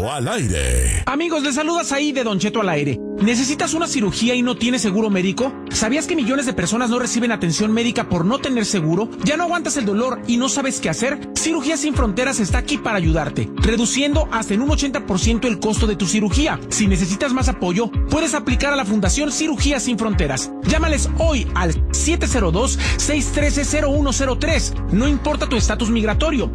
Cheto al aire. Amigos, les saludas ahí de Don Cheto al aire. ¿Necesitas una cirugía y no tienes seguro médico? ¿Sabías que millones de personas no reciben atención médica por no tener seguro? ¿Ya no aguantas el dolor y no sabes qué hacer? Cirugía Sin Fronteras está aquí para ayudarte, reduciendo hasta en un 80% el costo de tu cirugía. Si necesitas más apoyo, puedes aplicar a la Fundación Cirugía Sin Fronteras. Llámales hoy al 702-613-0103. No importa tu estatus migratorio.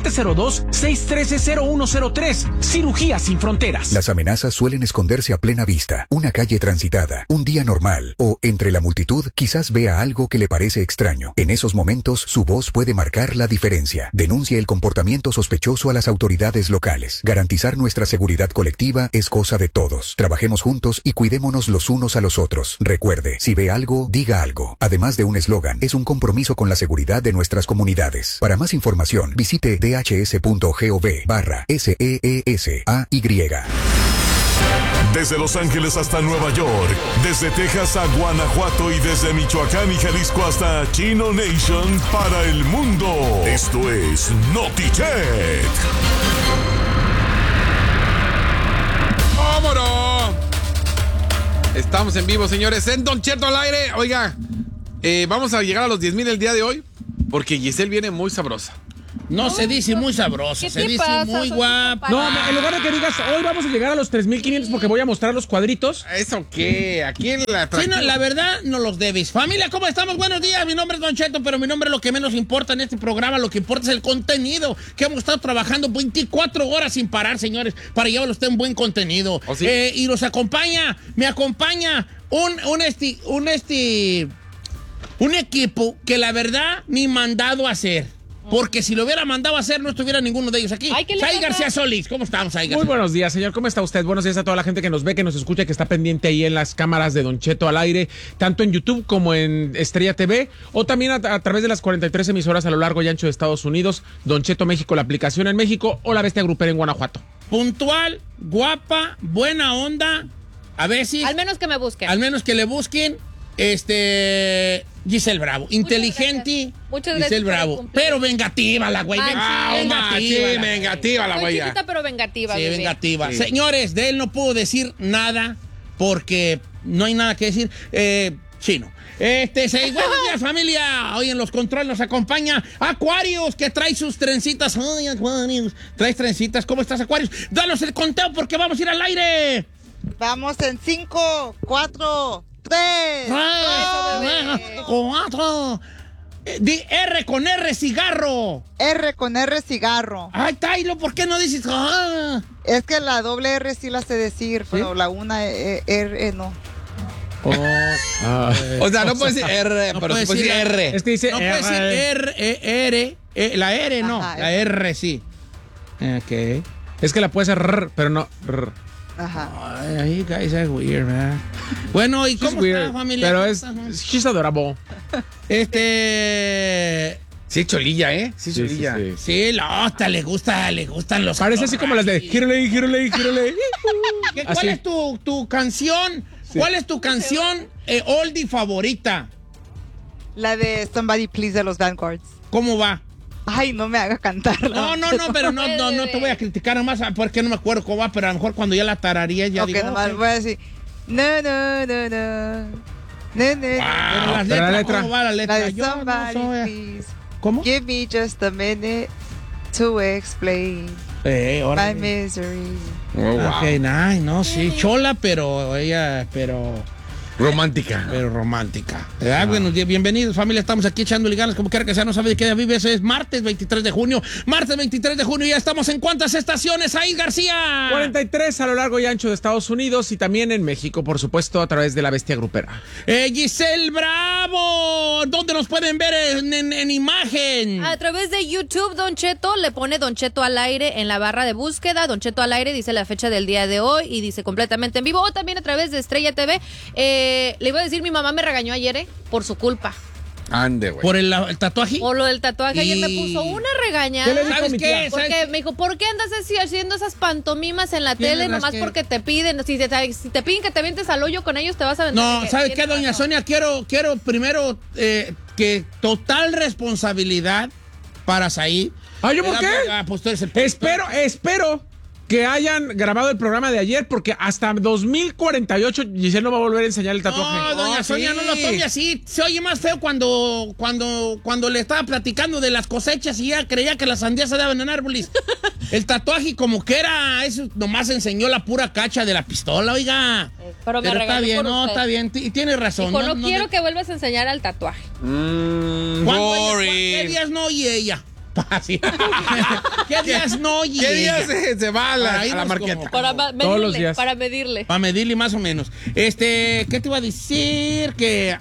702-613-0103. Cirugía Sin Fronteras. Las amenazas suelen esconderse a plena vista. Una calle transitada, un día normal o entre la multitud quizás vea algo que le parece extraño. En esos momentos su voz puede marcar la diferencia. Denuncie el comportamiento sospechoso a las autoridades locales. Garantizar nuestra seguridad colectiva es cosa de todos. Trabajemos juntos y cuidémonos los unos a los otros. Recuerde, si ve algo, diga algo. Además de un eslogan, es un compromiso con la seguridad de nuestras comunidades. Para más información, visite dhs.gov/SEESAY. Desde Los Ángeles hasta Nueva York, desde Texas a Guanajuato y desde Michoacán y Jalisco hasta Chino Nation para el mundo. Esto es Notichet. ¡Vámonos! Estamos en vivo, señores, en Don Cheto al aire. Oiga, vamos a llegar a los 10,000 el día de hoy porque Giselle viene muy sabrosa. No se dice muy sabrosa, se dice muy guapa. No, en lugar de que digas, hoy vamos a llegar a los 3,500 porque voy a mostrar los cuadritos. ¿Eso qué? Aquí en la... Sí, no, la verdad, no los debes. Familia, ¿cómo estamos? Buenos días, mi nombre es Don Cheto, pero mi nombre es lo que menos importa en este programa. Lo que importa es el contenido, que hemos estado trabajando 24 horas sin parar, señores, para llevarle a usted un buen contenido. ¿Oh, sí? Y me acompaña un equipo que la verdad ni mandado a hacer. Porque si lo hubiera mandado a hacer, no estuviera ninguno de ellos aquí. Sai García Solís, ¿cómo estamos, Sai García? Muy buenos días, señor. ¿Cómo está usted? Buenos días a toda la gente que nos ve, que nos escucha, que está pendiente ahí en las cámaras de Don Cheto al aire, tanto en YouTube como en Estrella TV, o también a través de las 43 emisoras a lo largo y ancho de Estados Unidos, Don Cheto México, la aplicación en México, o La Bestia Grupera en Guanajuato. Puntual, guapa, buena onda, a veces... Al menos que me busquen. Al menos que le busquen, Giselle Bravo. Inteligente. Muchas gracias. Giselle Bravo. Pero vengativa la güey. Vengativa la güey. Chiquita pero vengativa. Sí, bebé. vengativa. Sí. Señores, de él no puedo decir nada porque no hay nada que decir. Chino. Buenos días, familia. Hoy en los controles nos acompaña Aquarius, que trae sus trencitas. Ay, Aquarius. Traes trencitas. ¿Cómo estás, Aquarius? Danos el conteo porque vamos a ir al aire. Vamos en 5, 4, 3. 4. Di R con R, cigarro. R con R, cigarro. Ay, Tailo, ¿por qué no dices? Es que la doble R sí la sé decir, pero la una R no. O sea, no puedes decir R, No pero puedes sí puedes decir decir R. Este dice No puede decir R, la R no, Ajá, la R sí. Ok. Es que la puede ser pero no. Ajá. Ay, guys are weird, man. Bueno, ¿y cómo está, familia? Pero ¿Cómo es está? she's adorable. Sí, cholilla, ¿eh? Sí, Sí, cholilla. sí, sí. Sí, le gustan los... Parece así como las de Gírale. ¿Cuál Así. es tu canción? Sí. ¿Cuál es tu canción oldie favorita? La de Somebody Please de los Vanguards. ¿Cómo va? Ay, no me haga cantarla. No, pero no te voy a criticar nomás porque no me acuerdo cómo va, pero a lo mejor cuando ya la tararía ya Ok, digo... nomás ok. voy a decir. No. Pero la pero la letra, letra. ¿cómo va la La letra? de Yo no Somebody soy- Please. ¿Cómo? Give me just a minute to explain my órale. misery. Oh, wow. Ok, nice, no, sí, chola, pero Romántica. romántica. Buenos días, bienvenidos, familia. Estamos aquí echándole ganas, como quiera que sea, no sabe de qué día vive. Eso es martes 23 de junio. Martes 23 de junio, ya estamos en ¿cuántas estaciones? Ahí, García. 43 a lo largo y ancho de Estados Unidos y también en México, por supuesto, a través de La Bestia Grupera. Giselle Bravo, ¿dónde nos pueden ver en imagen? A través de YouTube, Don Cheto le pone Don Cheto al aire en la barra de búsqueda. Don Cheto al aire dice la fecha del día de hoy y dice completamente en vivo. O también a través de Estrella TV. Le iba a decir, mi mamá me regañó ayer, por su culpa. Ande, güey. ¿Por el tatuaje? Por lo del tatuaje, ayer me puso una regañada. ¿Qué le dijo ¿Sabes mi qué? tía? Porque me dijo, ¿por qué andas así haciendo esas pantomimas en la Tienes tele? Nomás razón. porque te piden. Si te piden que te avientes al hoyo con ellos, te vas a aventar. No, Dije, ¿sabes qué, "Tienes doña razón". Sonia? Quiero primero que total responsabilidad para Said. ¿Ah, yo por qué? Pues tú eres el Espero que hayan grabado el programa de ayer, porque hasta 2048 Giselle no va a volver a enseñar el tatuaje. No, doña Sonia, no lo tome así. Se oye más feo cuando le estaba platicando de las cosechas y ya creía que las sandías se daban en árboles. El tatuaje como que era, eso nomás enseñó la pura cacha de la pistola, oiga. Pero me está bien, por no, usted. está bien, y tiene razón. Dijo, no quiero que vuelvas a enseñar al tatuaje. ¿Qué días no oye ella? Así. ¿Qué días no oye ¿Qué días ella? se va a la marqueta? Para Todos los días. Para medirle. Para medirle más o menos. ¿Qué te iba a decir? Que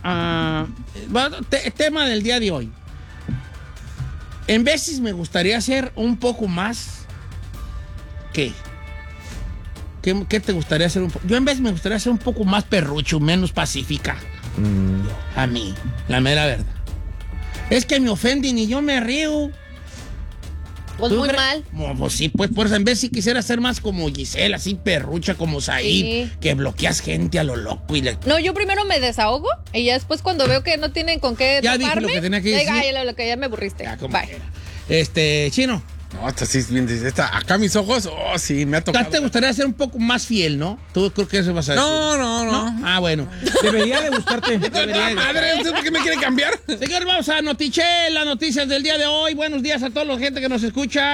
tema del día de hoy. En veces me gustaría ser un poco más. ¿Qué? ¿Qué te gustaría hacer un poco? Yo en vez me gustaría ser un poco más perrucho, menos pacífica. A mí, la mera verdad. Es que me ofenden y yo me río. Pues muy mal. Pues sí, pues por eso en vez si quisiera ser más como Giselle, así perrucha como Said, Sí. que bloqueas gente a lo loco y le... No, yo primero me desahogo y ya después cuando veo que no tienen con qué Ya dije taparme, lo que tenía que diga, decir. ay, lo que ya me aburriste. Ya, como Bye. quiera. Chino, No, esta sí es bien. Acá mis ojos, sí, me ha tocado. te gustaría ser un poco más fiel, ¿no? Tú creo que eso vas a decir. No. Ah, bueno. Debería de gustarte. Madre, ¿usted por qué me quiere cambiar? Señor, vamos a Notichel, las noticias del día de hoy. Buenos días a toda la gente que nos escucha.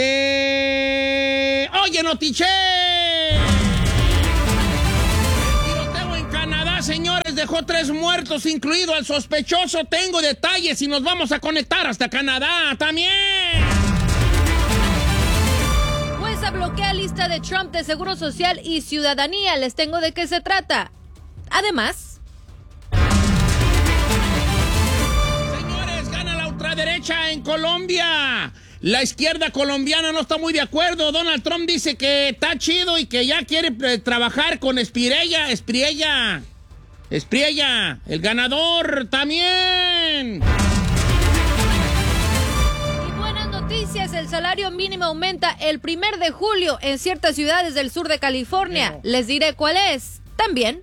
Oye, Notichel. El tiroteo en Canadá, señores, dejó 3 muertos, incluido al sospechoso. Tengo detalles y nos vamos a conectar hasta Canadá también. Jueza bloquea lista de Trump de Seguro Social y Ciudadanía. Les tengo de qué se trata. Además, Señores, gana la ultraderecha en Colombia. La izquierda colombiana no está muy de acuerdo. Donald Trump dice que está chido y que ya quiere trabajar con Espriella, el ganador también. y buenas noticias, el salario mínimo aumenta el 1 de julio en ciertas ciudades del sur de California. Les diré cuál es. También.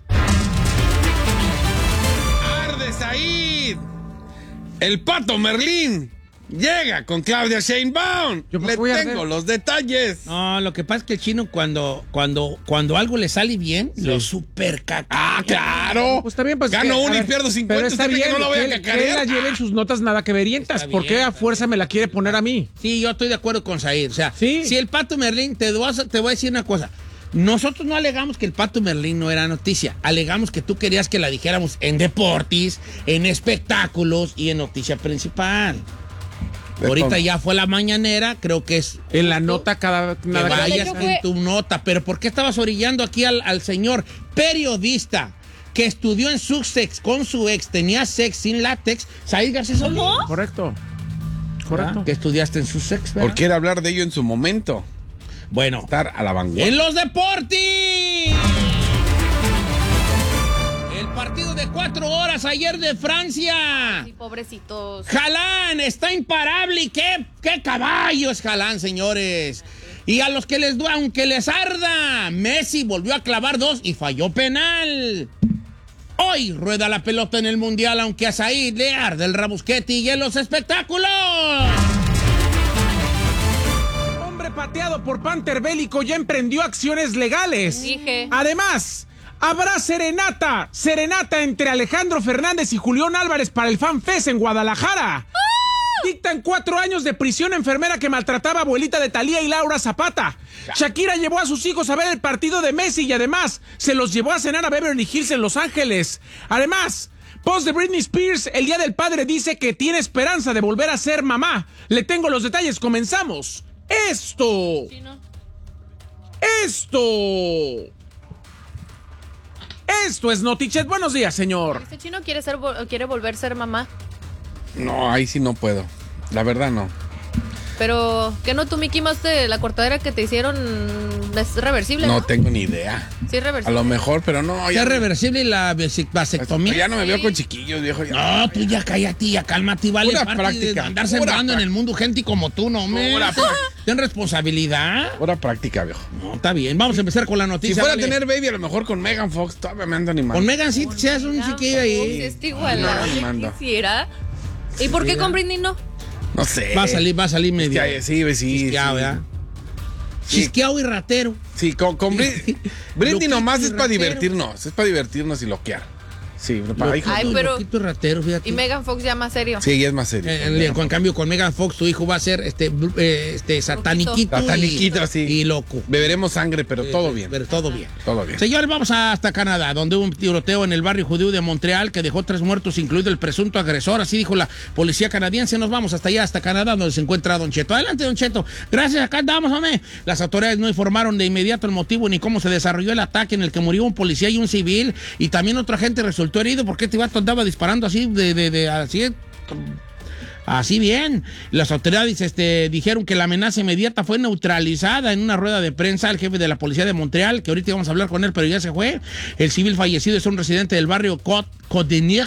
¡Arde, Said! El Pato Merlín llega con Claudia Sheinbaum. Yo, pues, Le voy a tengo hacer- los detalles. No, lo que pasa es que el chino cuando algo le sale bien, lo super caca. ¡Ah, claro! Pues está bien, pues. Gano que, a uno y ver, pierdo 50. Pero está ¿Usted cree bien que no lo voy a que él cacarear? la lleve en sus notas nada que verientas. Está ¿Por qué bien. a fuerza me la quiere poner a mí? Sí, yo estoy de acuerdo con Said. O sea, Sí. si el Pato Merlín, te voy a decir una cosa. Nosotros no alegamos que el Pato Merlín no era noticia. Alegamos que tú querías que la dijéramos en deportes, en espectáculos y en noticia principal. Ahorita ya fue la mañanera, creo que es En la nota cada que nada que vayas de hecho en fue- tu nota. Pero ¿por qué estabas orillando aquí al señor periodista que estudió en Sussex con su ex, tenía sex sin látex? Said García Solís. Correcto. Que estudiaste en Sussex, ¿verdad? Por quiere hablar de ello en su momento. Bueno, Estar a la vanguardia. en los deportes. El partido de 4 horas ayer de Francia. Sí, pobrecitos. Haaland está imparable y qué caballo es Haaland, señores. Y a los que aunque les arda, Messi volvió a clavar 2 y falló penal. Hoy rueda la pelota en el Mundial, aunque a Said le arde el rabusquete y en los espectáculos. Hombre pateado por Panther Bélico ya emprendió acciones legales. Dije. Además, habrá serenata entre Alejandro Fernández y Julián Álvarez para el Fan Fest en Guadalajara. Dictan 4 años de prisión a enfermera que maltrataba a abuelita de Thalía y Laura Zapata. Shakira llevó a sus hijos a ver el partido de Messi y además se los llevó a cenar a Beverly Hills en Los Ángeles. Además, post de Britney Spears, el Día del Padre dice que tiene esperanza de volver a ser mamá. Le tengo los detalles, comenzamos. Esto es Notichet. Buenos días, señor. ¿Este chino quiere volver a ser mamá? No, ahí sí no puedo. La verdad no. Pero, ¿qué no tú, Mickey Mouse, de la cortadera que te hicieron es reversible? No No, tengo ni idea. Sí, es A reversible. lo mejor, pero no. ¿Ya es reversible la vasectomía? Ya no me veo con chiquillos, viejo. No, tú ya cállate, ya cálmate, vale. Pura parte práctica, de andar pura sembrando en práctica. el mundo gente como tú, no, me. Pura práctica. Ten responsabilidad. Pura práctica, viejo. No, está bien. Vamos a empezar con la noticia. Si fuera vale. a tener baby, a lo mejor con Megan Fox, todavía me ando animando. Con Megan sí seas un chiquillo Sí, ahí. está igualado, No, manda. quisiera. ¿Y por qué con Britney no? No sé. Va a salir medio. Sí, sí. Ya, ¿verdad? Chisqueado y ratero. Sí, con Britney Loquito nomás y es para ratero. divertirnos y loquear. Sí, para hijo. Ay, pero- Loquito y ratero, fíjate. Y Megan Fox ya más serio. Sí, es más serio. En cambio, con Megan Fox, tu hijo va a ser sataniquito, Sataniquito, sí. y loco. Beberemos sangre, pero todo bien. Pero todo bien. Todo bien. Señores, vamos hasta Canadá, donde hubo un tiroteo en el barrio judío de Montreal que dejó 3 muertos, incluido el presunto agresor. Así dijo la policía canadiense. Nos vamos hasta allá, hasta Canadá, donde se encuentra Don Cheto. Adelante, Don Cheto. Gracias, acá andamos, hombre. Las autoridades no informaron de inmediato el motivo ni cómo se desarrolló el ataque en el que murió un policía y un civil. Y también otro agente resultó herido porque este vato andaba disparando así, así bien. Las autoridades dijeron que la amenaza inmediata fue neutralizada en una rueda de prensa. El jefe de la policía de Montreal, que ahorita vamos a hablar con él, pero ya se fue. El civil fallecido es un residente del barrio Coudenier,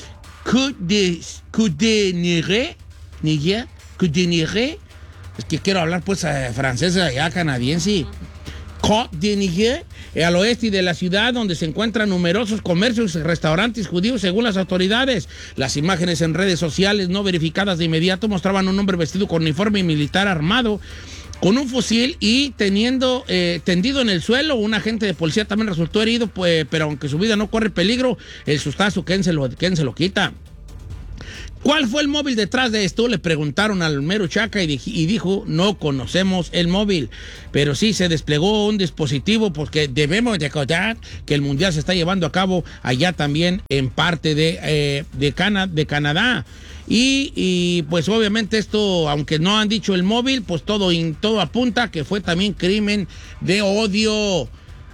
es que quiero hablar pues francés allá, canadiense. Coudenier, al oeste de la ciudad, donde se encuentran numerosos comercios y restaurantes judíos, según las autoridades. Las imágenes en redes sociales no verificadas de inmediato mostraban a un hombre vestido con uniforme militar armado, con un fusil y tendido en el suelo. Un agente de policía también resultó herido, pues, pero aunque su vida no corre peligro, el sustazo, ¿quién se lo quita? ¿Cuál fue el móvil detrás de esto? Le preguntaron al mero Chaca y dijo, no conocemos el móvil. Pero sí se desplegó un dispositivo porque debemos recordar que el mundial se está llevando a cabo allá también en parte de Canadá. Y pues obviamente esto, aunque no han dicho el móvil, pues todo apunta que fue también crimen de odio.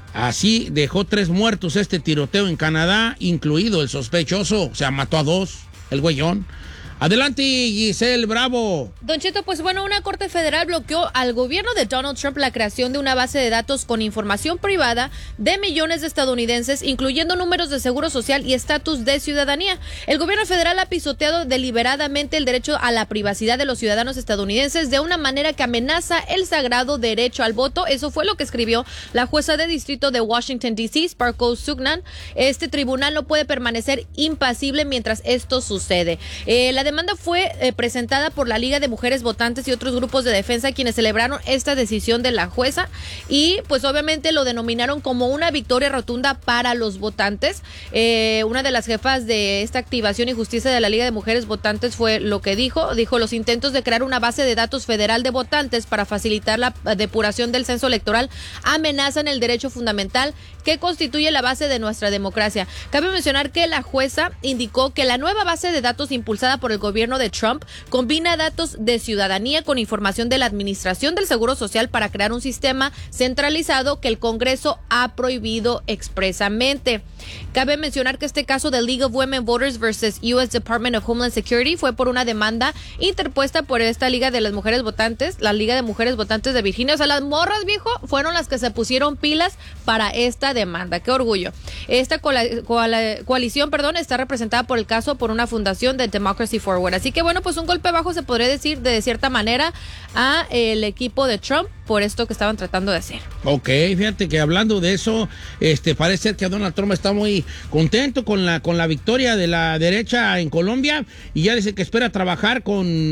Así dejó 3 muertos este tiroteo en Canadá, incluido el sospechoso. O sea, mató a 2, el güeyón. Adelante, Giselle Bravo. Don Cheto, pues bueno, una corte federal bloqueó al gobierno de Donald Trump la creación de una base de datos con información privada de millones de estadounidenses, incluyendo números de seguro social y estatus de ciudadanía. El gobierno federal ha pisoteado deliberadamente el derecho a la privacidad de los ciudadanos estadounidenses de una manera que amenaza el sagrado derecho al voto. Eso fue lo que escribió la jueza de distrito de Washington, D.C., Sparkle Sugnan. Este tribunal no puede permanecer impasible mientras esto sucede. La demanda fue presentada por la Liga de Mujeres Votantes y otros grupos de defensa, quienes celebraron esta decisión de la jueza y pues obviamente lo denominaron como una victoria rotunda para los votantes. Una de las jefas de esta activación y justicia de la Liga de Mujeres Votantes fue lo que dijo los intentos de crear una base de datos federal de votantes para facilitar la depuración del censo electoral amenazan el derecho fundamental que constituye la base de nuestra democracia. Cabe mencionar que la jueza indicó que la nueva base de datos impulsada por el gobierno de Trump combina datos de ciudadanía con información de la Administración del Seguro Social para crear un sistema centralizado que el Congreso ha prohibido expresamente. Cabe mencionar que este caso de League of Women Voters versus U.S. Department of Homeland Security fue por una demanda interpuesta por esta Liga de las Mujeres Votantes, la Liga de Mujeres Votantes de Virginia. O sea, las morras, viejo, fueron las que se pusieron pilas para esta demanda. ¡Qué orgullo! Esta coalición, está representada por el caso por una fundación de Democracy Forward. Así que bueno, pues un golpe bajo se podría decir de cierta manera a el equipo de Trump por esto que estaban tratando de hacer. Ok, fíjate que hablando de eso, parece ser que Donald Trump está muy contento con la victoria de la derecha en Colombia y ya dice que espera trabajar con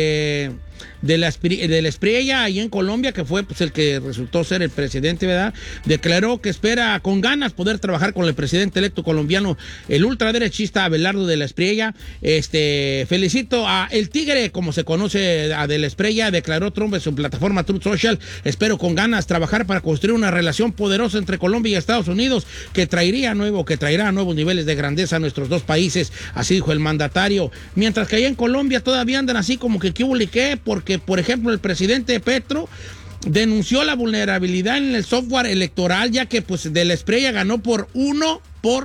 de la Espriella ahí en Colombia, que fue pues el que resultó ser el presidente, ¿verdad? Declaró que espera con ganas poder trabajar con el presidente electo colombiano, el ultraderechista Abelardo de la Espriella. Felicito a el Tigre, como se conoce a de la Espriella, declaró Trump en su plataforma Truth Social. Espero con ganas trabajar para construir una relación poderosa entre Colombia y Estados Unidos que traerá nuevos niveles de grandeza a nuestros dos países, así dijo el mandatario. Mientras que allá en Colombia todavía andan así como que qué hubo, porque por ejemplo el presidente Petro denunció la vulnerabilidad en el software electoral, ya que pues de la Espriella ganó por 1%.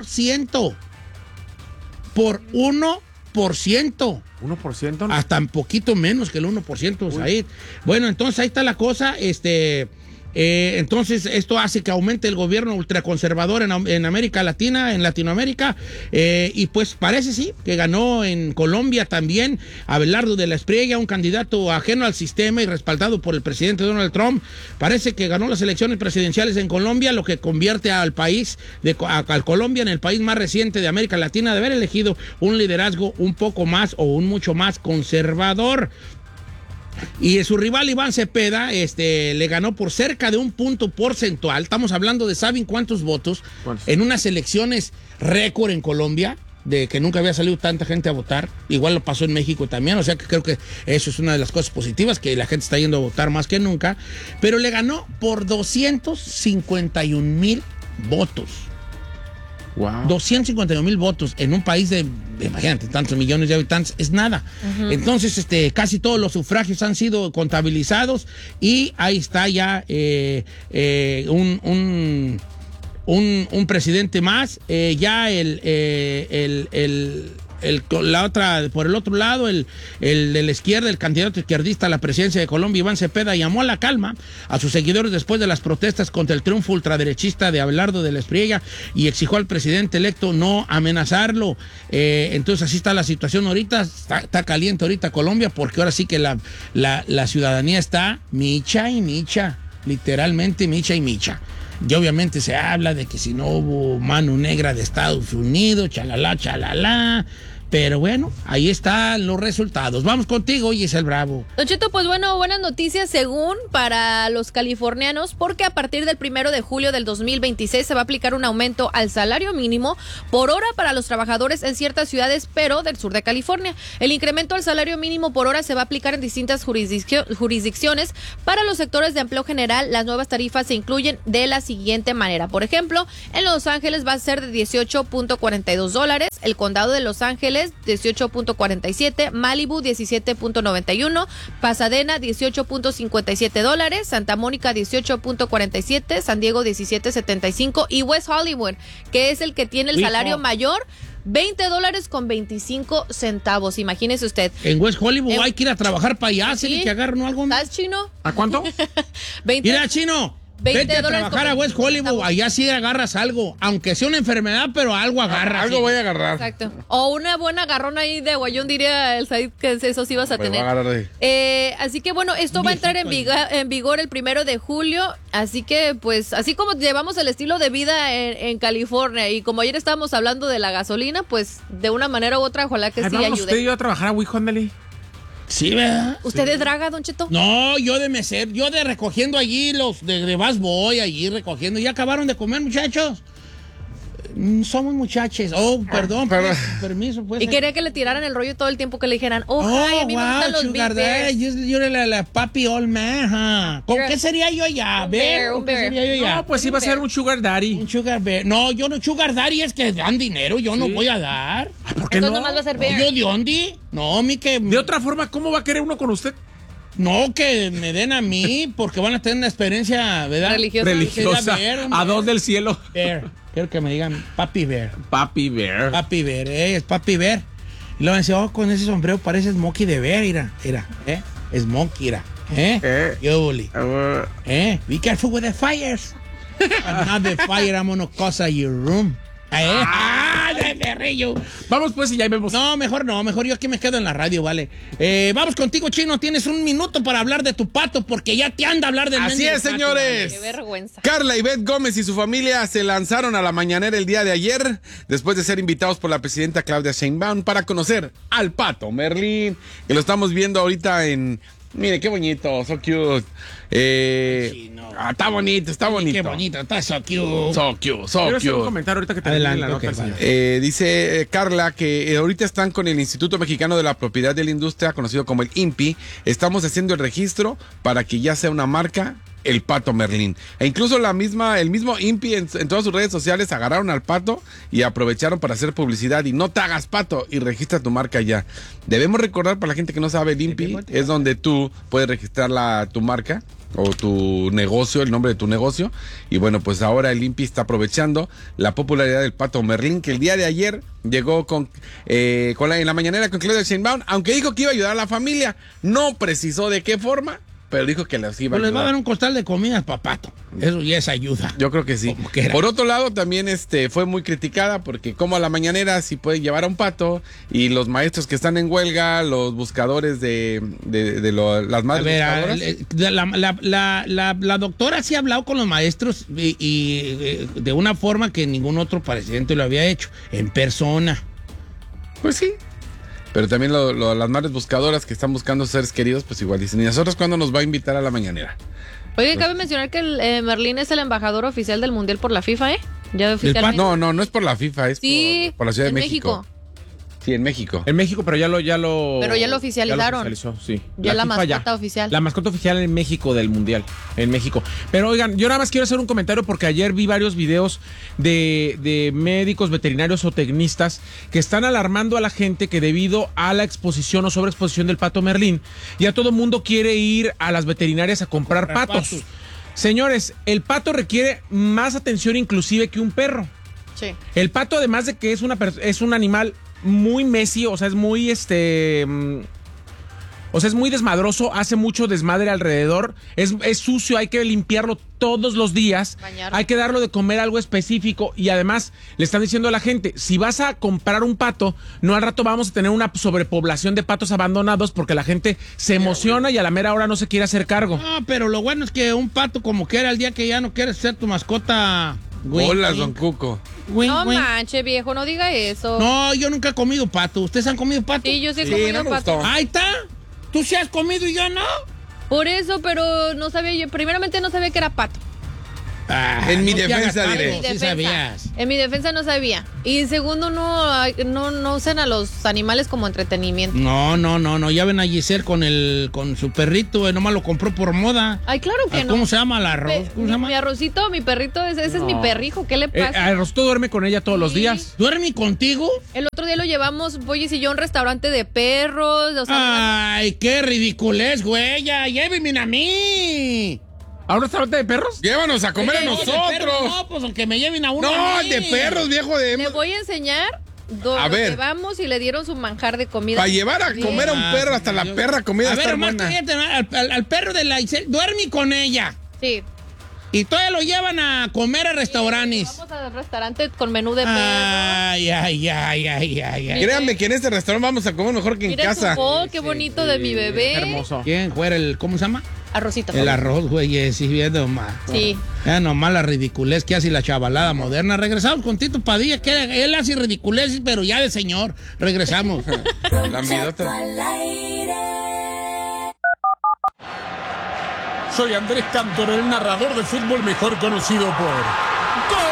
Por 1%. 1%. Hasta un poquito menos que el 1%, Said. Bueno, entonces ahí está la cosa. Entonces esto hace que aumente el gobierno ultraconservador en América Latina, en Latinoamérica, y pues parece sí que ganó en Colombia también Abelardo de la Espriella, un candidato ajeno al sistema y respaldado por el presidente Donald Trump. Parece que ganó las elecciones presidenciales en Colombia, lo que convierte al país, al Colombia, en el país más reciente de América Latina de haber elegido un liderazgo un poco más o un mucho más conservador. Y su rival Iván Cepeda le ganó por cerca de un punto porcentual. Estamos hablando de, ¿saben cuántos votos? ¿Cuántos? En unas elecciones récord en Colombia, de que nunca había salido tanta gente a votar. Igual lo pasó en México también, o sea que creo que eso es una de las cosas positivas, que la gente está yendo a votar más que nunca. Pero le ganó por 251,000 votos. Wow. 251,000 votos en un país de, imagínate, tantos millones de habitantes, es nada. Entonces, casi todos los sufragios han sido contabilizados y ahí está ya un presidente más. Ya la otra, por el otro lado, el de la izquierda, el candidato izquierdista a la presidencia de Colombia, Iván Cepeda, llamó a la calma a sus seguidores después de las protestas contra el triunfo ultraderechista de Abelardo de la Espriella y exigió al presidente electo no amenazarlo. Entonces así está la situación ahorita, está caliente ahorita Colombia, porque ahora sí que la ciudadanía está micha y micha, literalmente micha y micha. Y obviamente se habla de que si no hubo mano negra de Estados Unidos, chalala, chalala. Pero bueno, ahí están los resultados. Vamos contigo, Giselle Bravo. Don Cheto, pues bueno, buenas noticias según para los californianos, porque a partir del 1 de julio del 2026 se va a aplicar un aumento al salario mínimo por hora para los trabajadores en ciertas ciudades, pero del sur de California. El incremento al salario mínimo por hora se va a aplicar en distintas jurisdicciones. Para los sectores de empleo general, las nuevas tarifas se incluyen de la siguiente manera. Por ejemplo, en Los Ángeles va a ser de $18.42, el condado de Los Ángeles 18.47, Malibu 17.91, Pasadena $18.57, Santa Mónica 18.47, San Diego 17.75 y West Hollywood, que es el que tiene el salario mayor, $20.25. Imagínese usted. En West Hollywood hay que ir a trabajar para allá, Sí. que agarren algo. ¿Estás, Chino? ¿A cuánto? 20. Mira, Chino, 20 vete a dólares trabajar a con West Hollywood, centavos. allá sí agarras algo, aunque sea una enfermedad, pero algo agarras. Algo sí. voy a agarrar. Exacto. O una buena agarrón ahí de guayón, diría el Said, que eso sí vas a Me voy tener. a agarrar de... Así que bueno, esto va a entrar en vigor el 1 de julio. Así que, pues, así como llevamos el estilo de vida en California y como ayer estábamos hablando de la gasolina, pues de una manera u otra, ojalá que sí Vamos ayude. usted y yo a trabajar a Wihondeli. Sí, ¿verdad? ¿Usted es draga, Don Cheto? No, yo de mesero, yo de recogiendo allí los de Bass Boy, allí recogiendo. ¿Ya acabaron de comer, muchachos? Somos muchachos. Oh, perdón, pues, permiso, pues. Y quería que le tiraran el rollo todo el tiempo, que le dijeran, oh, Oh, hi, a mí me gustan los Sugar Big Bears. Daddy, yo era la papi old man, huh? ¿Con You're qué sería yo ya? un ¿Ver? bear, ¿Con un qué bear. sería yo ya? No, pues iba a ser un sugar daddy. Un sugar bear. No, yo no, sugar daddy es que dan dinero, yo no voy a dar. ¿Por qué Entonces no? nomás va a ser No, bear. yo de dónde? No, mi que... De otra forma, ¿cómo va a querer uno con usted? No, que me den a mí, porque van a tener una experiencia, ¿verdad? Religiosa. Religiosa. Bear, un A bear. dos del cielo. Bear. Quiero que me digan papi bear. Papi Bear. Papi bear, es papi bear. Y luego me dice, oh, con ese sombrero parece Smokey de Bear, mira, Smokey, Yo, bully. Be careful with the fires. I'm not the fire, I'm gonna cause your room. De perrillo. Vamos pues y ya vemos. No, mejor yo aquí me quedo en la radio, vale. Vamos contigo, Chino, tienes un minuto para hablar de tu pato, porque ya te anda a hablar del Así mendigo es, pato, señores. Qué vergüenza. Carla y Beth Gómez y su familia se lanzaron a la mañanera el día de ayer después de ser invitados por la presidenta Claudia Sheinbaum para conocer al pato Merlín, que lo estamos viendo ahorita en... Mire, qué bonito, so cute. Está bonito, está bonito. Qué bonito, está so cute. So cute, so Quiero hacer un cute. comentario ahorita que te Adelante, la nota, ok, señor. Dice Carla que ahorita están con el Instituto Mexicano de la Propiedad de la Industria, conocido como el INPI. Estamos haciendo el registro para que ya sea una marca, el pato Merlín. E incluso el mismo INPI en todas sus redes sociales agarraron al pato y aprovecharon para hacer publicidad. Y no te hagas pato y registra tu marca ya. Debemos recordar, para la gente que no sabe, el INPI es donde tú puedes registrar tu marca o tu negocio, el nombre de tu negocio. Y bueno, pues ahora el INPI está aprovechando la popularidad del pato Merlín, que el día de ayer llegó en la mañanera con Claudia Sheinbaum, aunque dijo que iba a ayudar a la familia. No precisó de qué forma, pero dijo que les iba a Pues les va a ayudar. dar un costal de comida para pato. Eso ya es ayuda. Yo creo que sí. Como quiera. Por otro lado, también fue muy criticada porque como a la mañanera sí puede llevar a un pato, y los maestros que están en huelga, los buscadores las A madres ver, buscadoras. la doctora sí ha hablado con los maestros y de una forma que ningún otro presidente lo había hecho, en persona. Pues sí. Pero también las madres buscadoras que están buscando seres queridos, pues igual dicen, ¿y nosotros cuándo nos va a invitar a la mañanera? Oye, cabe mencionar que Merlín es el embajador oficial del Mundial por la FIFA, ¿eh? Ya oficialmente. No es por la FIFA, es por la Ciudad de México. Sí, en México. En México, pero ya lo oficializaron. Ya lo oficializó, sí. Ya la mascota oficial. La mascota oficial en México del Mundial. En México. Pero oigan, yo nada más quiero hacer un comentario porque ayer vi varios videos de médicos, veterinarios o tecnistas que están alarmando a la gente que debido a la exposición o sobreexposición del pato Merlín, ya todo mundo quiere ir a las veterinarias a comprar patos. Señores, el pato requiere más atención inclusive que un perro. Sí. El pato, además de que es un animal muy messy, o sea, es muy es muy desmadroso, hace mucho desmadre alrededor, es sucio, hay que limpiarlo todos los días, bañarlo. Hay que darlo de comer algo específico y además le están diciendo a la gente, si vas a comprar un pato, no al rato vamos a tener una sobrepoblación de patos abandonados porque la gente se emociona y a la mera hora no se quiere hacer cargo. No, pero lo bueno es que un pato como quiera, el día que ya no quieres ser tu mascota... Hola, don Cuco. No manche, viejo, no diga eso. No, yo nunca he comido pato. ¿Ustedes han comido pato? Sí, yo sí he comido pato. Ahí está. ¿Tú sí has comido y yo no? Por eso, pero no sabía yo. Primeramente no sabía que era pato. En mi defensa diré. Sí sabías. En mi defensa no sabía. Y segundo, no usan a los animales como entretenimiento. No. Ya ven a Giselle con su perrito, nomás lo compró por moda. Ay, claro que no. ¿Cómo se llama el arroz? ¿Cómo se llama? Mi arrocito, mi perrito, ese es mi perrijo. ¿Qué le pasa? Arrocito duerme con ella todos los días. ¿Duerme contigo? El otro día lo llevamos, Pollis y yo, a un restaurante de perros. O sea, ay, qué ridiculez, güey. Ya, llévenme a mí. ¿A un restaurante de perros? Llévanos a comer a nosotros. No, pues aunque me lleven a uno. No, de perros, viejo. Le voy a enseñar dónde llevamos y le dieron su manjar de comida. Para llevar a comer a un perro, hasta la perra comida. A ver, hermano, al perro de la Isel, duerme con ella. Sí. Y todavía lo llevan a comer a restaurantes. Vamos al restaurante con menú de perro. Ay. Créanme que en este restaurante vamos a comer mejor que en casa. Qué bonito de mi bebé. Hermoso. ¿Quién fuera ¿cómo se llama? Arrocito. El arroz, güey, sí, viendo más. Sí. Nomás la ridiculez que hace la chavalada moderna. Regresamos con Tito Padilla, que él hace ridiculez, pero ya de señor. Regresamos. La envidota. Soy Andrés Cantor, el narrador de fútbol mejor conocido por ¡Gol!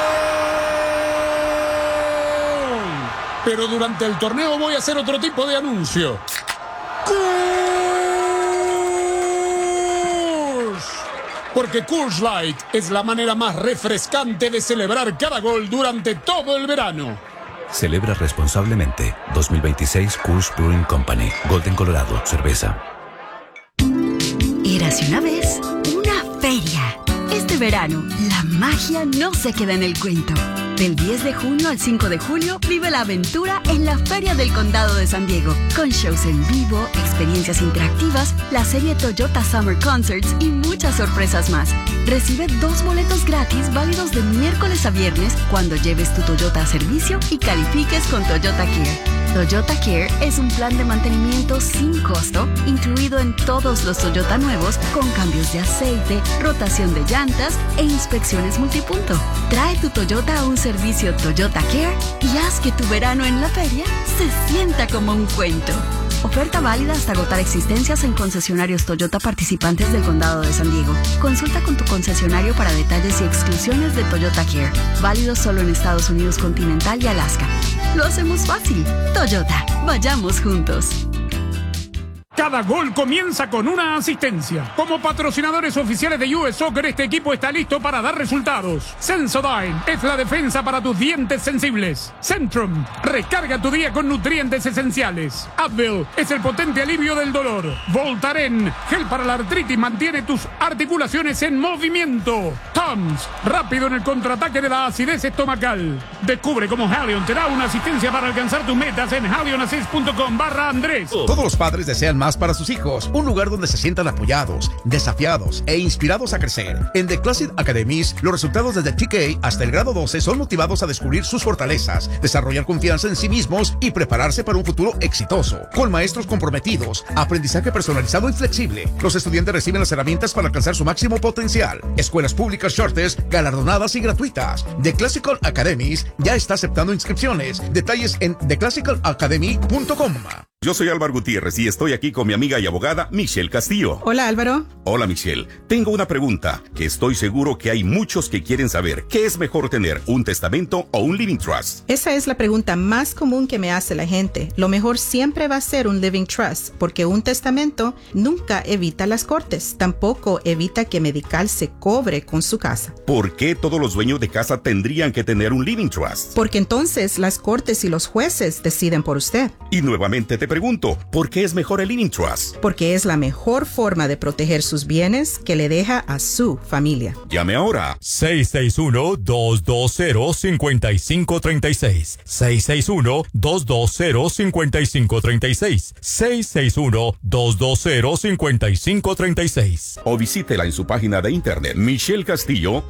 Pero durante el torneo voy a hacer otro tipo de anuncio. Porque Coors Light es la manera más refrescante de celebrar cada gol durante todo el verano. Celebra responsablemente. 2026 Coors Brewing Company. Golden, Colorado. Cerveza. Érase una vez una feria. Este verano, la magia no se queda en el cuento. Del 10 de junio al 5 de julio, vive la aventura en la Feria del Condado de San Diego, con shows en vivo, experiencias interactivas, la serie Toyota Summer Concerts y muchas sorpresas más. Recibe 2 boletos gratis válidos de miércoles a viernes cuando lleves tu Toyota a servicio y califiques con Toyota Care. Toyota Care es un plan de mantenimiento sin costo, incluido en todos los Toyota nuevos, con cambios de aceite, rotación de llantas e inspecciones multipunto. Trae tu Toyota a un servicio Toyota Care y haz que tu verano en la feria se sienta como un cuento. Oferta válida hasta agotar existencias en concesionarios Toyota participantes del Condado de San Diego. Consulta con tu concesionario para detalles y exclusiones de Toyota Care. Válido solo en Estados Unidos continental y Alaska. Lo hacemos fácil. Toyota, vayamos juntos. Cada gol comienza con una asistencia. Como patrocinadores oficiales de US Soccer, este equipo está listo para dar resultados. Sensodyne es la defensa para tus dientes sensibles. Centrum, recarga tu día con nutrientes esenciales. Advil es el potente alivio del dolor. Voltaren, gel para la artritis, mantiene tus articulaciones en movimiento. Tums, rápido en el contraataque de la acidez estomacal. Descubre cómo Halion te da una asistencia para alcanzar tus metas en halionassist.com/Andrés. Todos los padres desean más para sus hijos, un lugar donde se sientan apoyados, desafiados e inspirados a crecer. En The Classic Academies, los resultados desde TK hasta el grado 12 son motivados a descubrir sus fortalezas, desarrollar confianza en sí mismos y prepararse para un futuro exitoso. Con maestros comprometidos, aprendizaje personalizado y flexible, los estudiantes reciben las herramientas para alcanzar su máximo potencial. Escuelas públicas Shortest, galardonadas y gratuitas. The Classical Academies ya está aceptando inscripciones. Detalles en theclassicalacademy.com. Yo soy Álvaro Gutiérrez y estoy aquí con mi amiga y abogada Michelle Castillo. Hola, Álvaro. Hola, Michelle. Tengo una pregunta que estoy seguro que hay muchos que quieren saber. ¿Qué es mejor tener, un testamento o un living trust? Esa es la pregunta más común que me hace la gente. Lo mejor siempre va a ser un living trust, porque un testamento nunca evita las cortes. Tampoco evita que Medical se cobre con su casa. ¿Por qué todos los dueños de casa tendrían que tener un living trust? Porque entonces las cortes y los jueces deciden por usted. Y nuevamente te pregunto, ¿por qué es mejor el living trust? Porque es la mejor forma de proteger sus bienes que le deja a su familia. Llame ahora. 661-220-5536. 661-220-5536. 661-220-5536. O visítela en su página de internet, Michelle Castillo,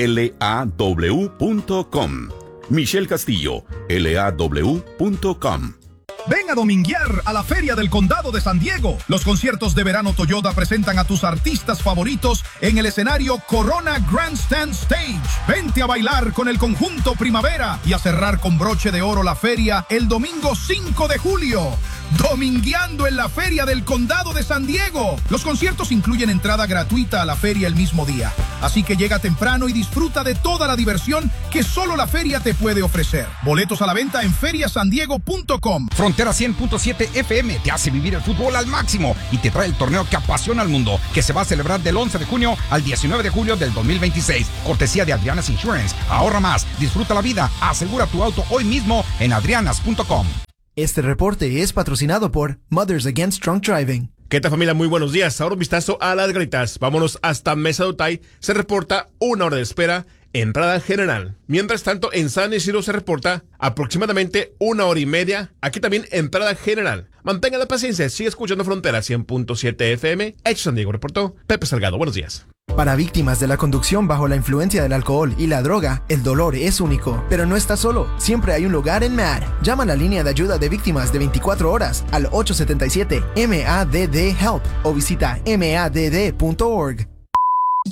law.com. Michelle Castillo, law.com. Ven a dominguear a la Feria del Condado de San Diego. Los conciertos de verano Toyota presentan a tus artistas favoritos en el escenario Corona Grandstand Stage. Vente a bailar con el conjunto Primavera y a cerrar con broche de oro la feria el domingo 5 de julio. Domingueando en la Feria del Condado de San Diego. Los conciertos incluyen entrada gratuita a la feria el mismo día. Así que llega temprano y disfruta de toda la diversión que solo la feria te puede ofrecer. Boletos a la venta en feriasandiego.com. Frontera 100.7 FM te hace vivir el fútbol al máximo y te trae el torneo que apasiona al mundo, que se va a celebrar del 11 de junio al 19 de julio del 2026. Cortesía de Adrianas Insurance. Ahorra más, disfruta la vida, asegura tu auto hoy mismo en adrianas.com. Este reporte es patrocinado por Mothers Against Drunk Driving. ¿Qué tal, familia? Muy buenos días. Ahora un vistazo a las ganitas. Vámonos hasta Mesa de Otay. Se reporta 1 hora de espera, entrada general. Mientras tanto, en San Isidro se reporta aproximadamente 1 hora y media. Aquí también entrada general. Mantenga la paciencia. Sigue escuchando Frontera 100.7 FM. Hecho San Diego, reportó Pepe Salgado. Buenos días. Para víctimas de la conducción bajo la influencia del alcohol y la droga, el dolor es único, pero no está solo. Siempre hay un lugar en MADD. Llama a la línea de ayuda de víctimas de 24 horas al 877-MADD-HELP o visita madd.org.